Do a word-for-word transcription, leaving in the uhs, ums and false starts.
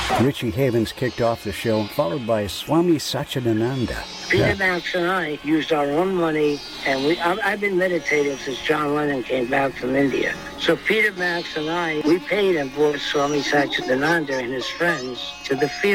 Richie Havens kicked off the show, followed by Swami Satchidananda. Peter Max and I used our own money, and we, I, I've been meditating since John Lennon came back from India. So Peter Max and I, we paid and brought Swami Satchidananda and his friends to the field.